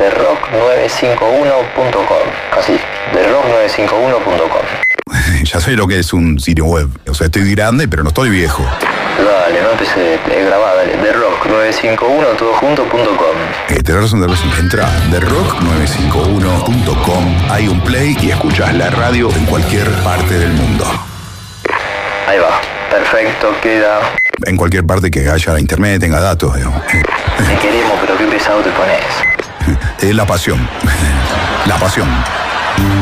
therock951.com. Así, therock951.com. Ya sé lo que es un sitio web. O sea, estoy grande, pero no estoy viejo. Dale, no empecé, grabá, dale. therock951 todojunto.com. Tenés razón. Entra a therock951.com. Hay un play y escuchás la radio en cualquier parte del mundo. Ahí va, perfecto, queda. En cualquier parte que haya internet, tenga datos. Te queremos, pero qué pesado te pones. Es la pasión. La pasión.